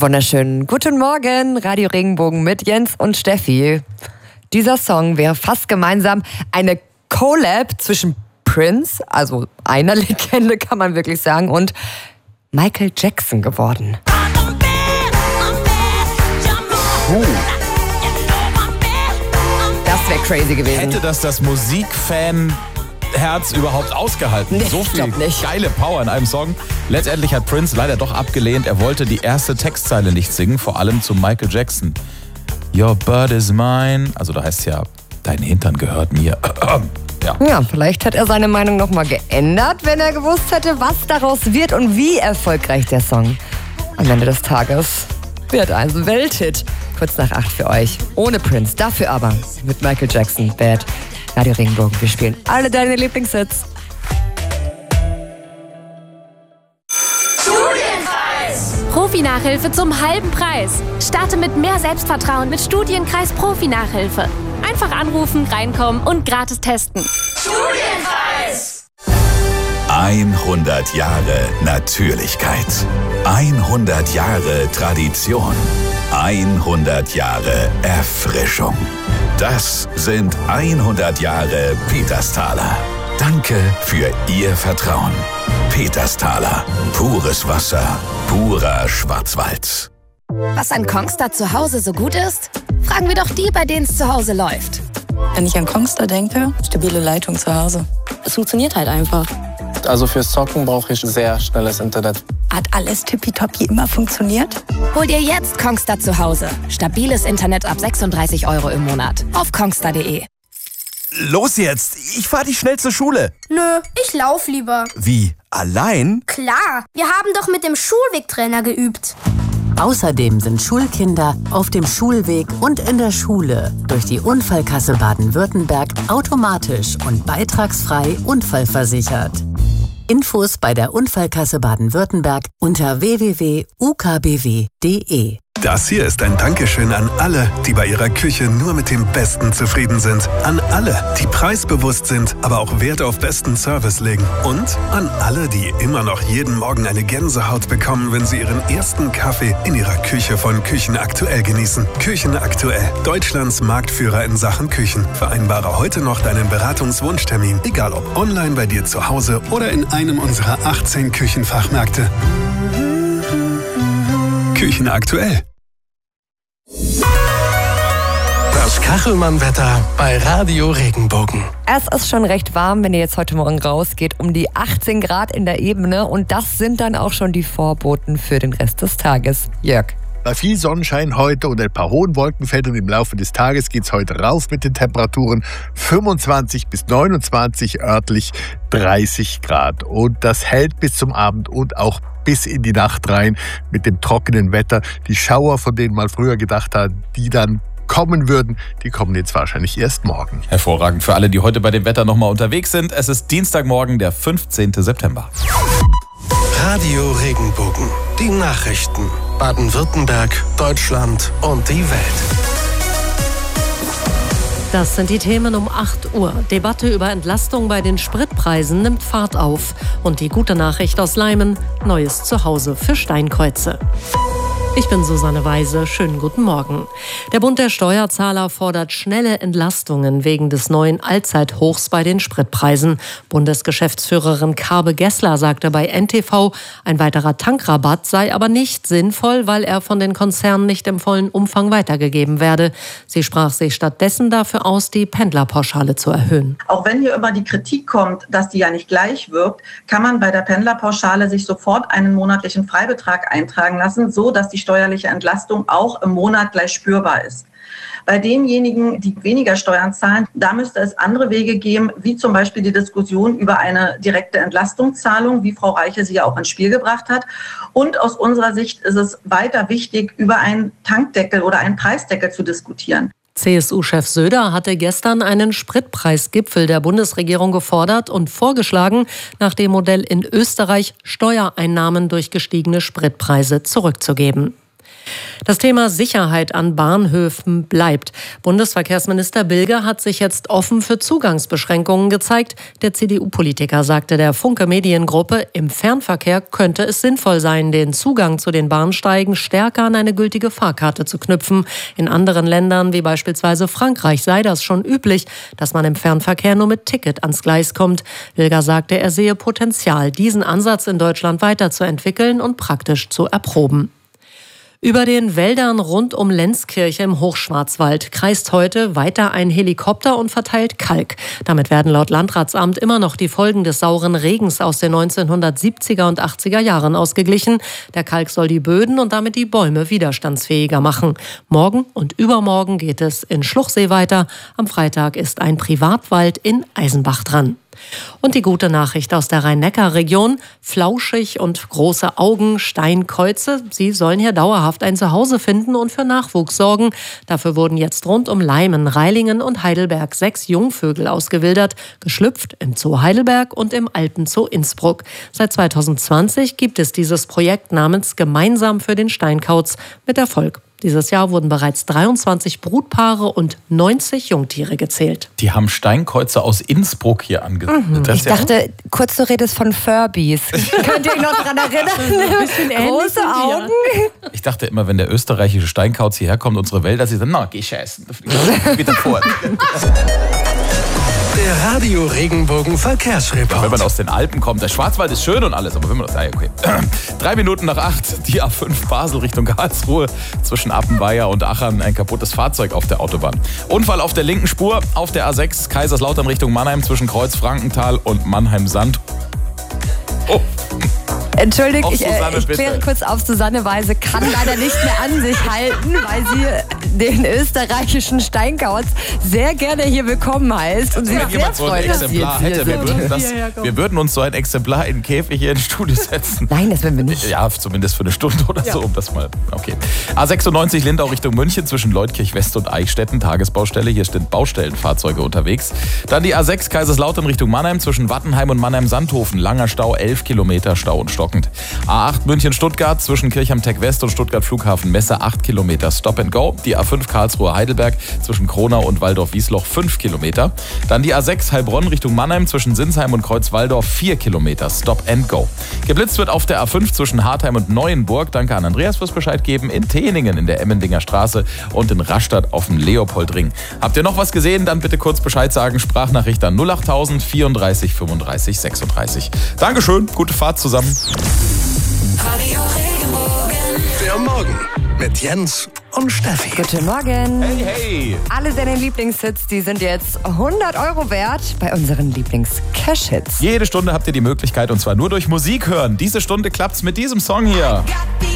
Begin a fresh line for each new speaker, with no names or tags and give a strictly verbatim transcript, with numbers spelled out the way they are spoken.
Wunderschönen guten Morgen, Radio Regenbogen mit Jens und Steffi. Dieser Song wäre fast gemeinsam eine Collab zwischen Prince, also einer Legende kann man wirklich sagen, und Michael Jackson geworden.
Oh.
Das wäre crazy gewesen.
Hätte das das Musikfan-Herz überhaupt ausgehalten?
Nee,
so
ich
viel
glaub nicht.
geile Power in einem Song. Letztendlich hat Prince leider doch abgelehnt. Er wollte die erste Textzeile nicht singen, vor allem zu Michael Jackson. Your bird is mine. Also da heißt es ja, dein Hintern gehört mir. Ja.
Ja, vielleicht hat er seine Meinung nochmal geändert, wenn er gewusst hätte, was daraus wird und wie erfolgreich der Song am Ende des Tages wird. Also Welthit. Kurz nach acht für euch. Ohne Prince, dafür aber mit Michael Jackson, Bad. Radio Regenbogen, wir spielen alle deine Lieblingshits.
Profi-Nachhilfe zum halben Preis. Starte mit mehr Selbstvertrauen mit Studienkreis Profi-Nachhilfe. Einfach anrufen, reinkommen und gratis testen.
Studienkreis! hundert Jahre Natürlichkeit. hundert Jahre Tradition. hundert Jahre Erfrischung. Das sind hundert Jahre Petersthaler. Danke für Ihr Vertrauen. Petersthaler. Pures Wasser. Purer Schwarzwald.
Was an Kongstar zu Hause so gut ist? Fragen wir doch die, bei denen es zu Hause läuft.
Wenn ich an Kongstar denke, stabile Leitung zu Hause. Es funktioniert halt einfach.
Also fürs Zocken brauche ich sehr schnelles Internet.
Hat alles tippitoppi immer funktioniert?
Hol dir jetzt Kongstar zu Hause. Stabiles Internet ab sechsunddreißig Euro im Monat. Auf kongstar punkt de.
Los jetzt, ich fahr dich schnell zur Schule.
Nö, ich lauf lieber.
Wie, allein?
Klar, wir haben doch mit dem Schulwegtrainer geübt.
Außerdem sind Schulkinder auf dem Schulweg und in der Schule durch die Unfallkasse Baden-Württemberg automatisch und beitragsfrei unfallversichert. Infos bei der Unfallkasse Baden-Württemberg unter w w w punkt u k b w punkt d e.
Das hier ist ein Dankeschön an alle, die bei ihrer Küche nur mit dem Besten zufrieden sind. An alle, die preisbewusst sind, aber auch Wert auf besten Service legen. Und an alle, die immer noch jeden Morgen eine Gänsehaut bekommen, wenn sie ihren ersten Kaffee in ihrer Küche von Küchen Aktuell genießen. Küchen Aktuell, Deutschlands Marktführer in Sachen Küchen. Vereinbare heute noch deinen Beratungswunschtermin, egal ob online bei dir zu Hause oder in einem unserer achtzehn Küchenfachmärkte. Küchen Aktuell.
Das Kachelmann-Wetter bei Radio Regenbogen.
Es ist schon recht warm, wenn ihr jetzt heute Morgen rausgeht, um die achtzehn Grad in der Ebene. Und das sind dann auch schon die Vorboten für den Rest des Tages. Jörg.
Bei viel Sonnenschein heute und ein paar hohen Wolkenfeldern im Laufe des Tages geht es heute rauf mit den Temperaturen. fünfundzwanzig bis neunundzwanzig, örtlich dreißig Grad. Und das hält bis zum Abend und auch bis in die Nacht rein mit dem trockenen Wetter. Die Schauer, von denen man früher gedacht hat, die dann kommen würden, die kommen jetzt wahrscheinlich erst morgen.
Hervorragend für alle, die heute bei dem Wetter nochmal unterwegs sind. Es ist Dienstagmorgen, der fünfzehnten September.
Radio Regenbogen. Die Nachrichten. Baden-Württemberg, Deutschland und die Welt.
Das sind die Themen um acht Uhr. Debatte über Entlastung bei den Spritpreisen nimmt Fahrt auf. Und die gute Nachricht aus Leimen: neues Zuhause für Steinkreuze. Ich bin Susanne Weise. Schönen guten Morgen. Der Bund der Steuerzahler fordert schnelle Entlastungen wegen des neuen Allzeithochs bei den Spritpreisen. Bundesgeschäftsführerin Carbe Gessler sagte bei N T V, ein weiterer Tankrabatt sei aber nicht sinnvoll, weil er von den Konzernen nicht im vollen Umfang weitergegeben werde. Sie sprach sich stattdessen dafür aus, die Pendlerpauschale zu erhöhen.
Auch wenn hier immer die Kritik kommt, dass die ja nicht gleich wirkt, kann man bei der Pendlerpauschale sich sofort einen monatlichen Freibetrag eintragen lassen, so dass die steuerliche Entlastung auch im Monat gleich spürbar ist. Bei denjenigen, die weniger Steuern zahlen, da müsste es andere Wege geben, wie zum Beispiel die Diskussion über eine direkte Entlastungszahlung, wie Frau Reiche sie ja auch ins Spiel gebracht hat. Und aus unserer Sicht ist es weiter wichtig, über einen Tankdeckel oder einen Preisdeckel zu diskutieren.
C S U-Chef Söder hatte gestern einen Spritpreisgipfel der Bundesregierung gefordert und vorgeschlagen, nach dem Modell in Österreich Steuereinnahmen durch gestiegene Spritpreise zurückzugeben. Das Thema Sicherheit an Bahnhöfen bleibt. Bundesverkehrsminister Bilger hat sich jetzt offen für Zugangsbeschränkungen gezeigt. Der C D U-Politiker sagte der Funke Mediengruppe, im Fernverkehr könnte es sinnvoll sein, den Zugang zu den Bahnsteigen stärker an eine gültige Fahrkarte zu knüpfen. In anderen Ländern wie beispielsweise Frankreich sei das schon üblich, dass man im Fernverkehr nur mit Ticket ans Gleis kommt. Bilger sagte, er sehe Potenzial, diesen Ansatz in Deutschland weiterzuentwickeln und praktisch zu erproben. Über den Wäldern rund um Lenzkirche im Hochschwarzwald kreist heute weiter ein Helikopter und verteilt Kalk. Damit werden laut Landratsamt immer noch die Folgen des sauren Regens aus den neunzehnhundertsiebziger und achtziger Jahren ausgeglichen. Der Kalk soll die Böden und damit die Bäume widerstandsfähiger machen. Morgen und übermorgen geht es in Schluchsee weiter. Am Freitag ist ein Privatwald in Eisenbach dran. Und die gute Nachricht aus der Rhein-Neckar-Region: Flauschig und große Augen, Steinkäuze. Sie sollen hier dauerhaft ein Zuhause finden und für Nachwuchs sorgen. Dafür wurden jetzt rund um Leimen, Reilingen und Heidelberg sechs Jungvögel ausgewildert, geschlüpft im Zoo Heidelberg und im Alpenzoo Innsbruck. Seit zweitausendzwanzig gibt es dieses Projekt namens Gemeinsam für den Steinkauz mit Erfolg. Dieses Jahr wurden bereits dreiundzwanzig Brutpaare und neunzig Jungtiere gezählt.
Die haben Steinkäuze aus Innsbruck hier angesetzt.
Mhm. Ich dachte, kurz du redest von Furbies. Könnt ihr euch noch daran erinnern?
Ein bisschen
Große Augen.
Ich dachte immer, wenn der österreichische Steinkauz hierher kommt, unsere Wälder, sie sagen, na, geh scheißen. Bitte vor.
Der Radio Regenbogen Verkehrsreport.
Wenn man aus den Alpen kommt, der Schwarzwald ist schön und alles, aber wenn man das, ah, okay. Drei Minuten nach acht, die A fünf Basel Richtung Karlsruhe, zwischen Appenweier und Achern ein kaputtes Fahrzeug auf der Autobahn. Unfall auf der linken Spur, auf der A sechs Kaiserslautern Richtung Mannheim zwischen Kreuz Frankenthal und Mannheim-Sand. Oh.
Entschuldigt,
Auf
ich, äh,
Susanne,
ich kläre
bitte.
kurz auf. Susanne Weise kann leider nicht mehr an sich halten, weil sie den österreichischen Steinkauz sehr gerne hier willkommen heißt. Und sie
Wenn
sehr
jemand so ein
freut, dass sie
Exemplar
jetzt hier
hätte, wir
sind.
würden, das, wir würden uns so ein Exemplar in den Käfig hier ins Studio setzen.
Nein, das werden wir nicht.
Ja, zumindest für eine Stunde oder so, um das mal. Okay. A sechsundneunzig Lindau Richtung München zwischen Leutkirch West und Eichstätten, Tagesbaustelle. Hier sind Baustellenfahrzeuge unterwegs. Dann die A sechs Kaiserslautern Richtung Mannheim zwischen Wattenheim und Mannheim-Sandhofen. Langer Stau, elf Kilometer Stau und stockend. A acht München-Stuttgart zwischen Kirchheim-Tech West und Stuttgart Flughafen Messe, acht Kilometer Stop and Go. Die A fünf Karlsruhe-Heidelberg zwischen Kronau und Waldorf-Wiesloch, fünf Kilometer. Dann die A sechs Heilbronn Richtung Mannheim zwischen Sinsheim und Kreuzwaldorf, vier Kilometer Stop and Go. Geblitzt wird auf der A fünf zwischen Hartheim und Neuenburg. Danke an Andreas fürs Bescheid geben. In Teningen in der Emmendinger Straße und in Rastatt auf dem Leopoldring. Habt ihr noch was gesehen? Dann bitte kurz Bescheid sagen. Sprachnachricht an null achttausend vierunddreißig fünfunddreißig sechsunddreißig. Dankeschön, gute Fahrt zusammen.
Radio Regenbogen. Der Morgen mit Jens und Steffi.
Guten Morgen.
Hey, hey.
Alle deine Lieblingshits, die sind jetzt hundert Euro wert bei unseren Lieblings-Cash-Hits.
Jede Stunde habt ihr die Möglichkeit, und zwar nur durch Musik hören. Diese Stunde klappt's mit diesem Song hier.